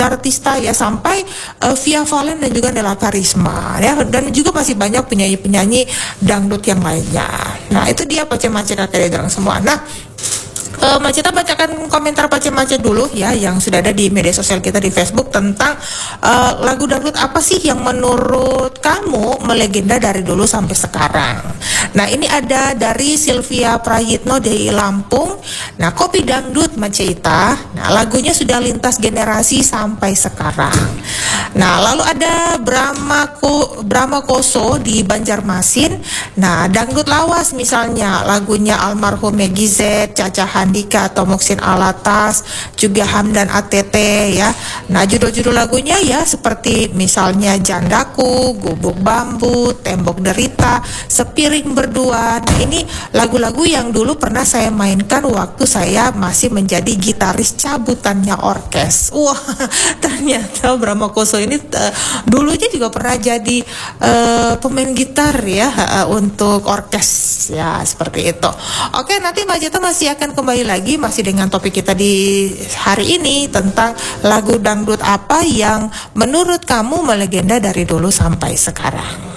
Artista ya, sampai Via Valen dan juga Nela Karisma ya, dan juga masih banyak penyanyi-penyanyi dangdut yang lainnya. Nah itu dia Pace-Mace Kakek Degrang semua. Nah Maceta bacakan komentar Pace-Mace dulu ya yang sudah ada di media sosial kita di Facebook tentang lagu dangdut apa sih yang menurut kamu melegenda dari dulu sampai sekarang. Nah ini ada dari Sylvia Prayitno dari Lampung. Nah Kopi Dangdut Maceta, nah lagunya sudah lintas generasi sampai sekarang. Nah lalu ada Brahma Koso di Banjarmasin. Nah dangdut lawas misalnya lagunya almarhum Meggy Z, Caca Handika atau Muksin Alatas, juga Hamdan ATT ya. Nah judul-judul lagunya ya seperti misalnya Jandaku, Gubuk Bambu, Tembok Derita, Sepiring Berdua. Nah ini lagu-lagu yang dulu pernah saya mainkan waktu saya masih menjadi gitaris cabutannya orkes. Wah ternyata Brahma Koso ini dulunya juga pernah jadi pemain gitar ya untuk orkes ya, seperti itu. Oke, nanti Mbak Jeta masih akan kembali lagi masih dengan topik kita di hari ini tentang lagu dangdut apa yang menurut kamu melegenda dari dulu sampai sekarang.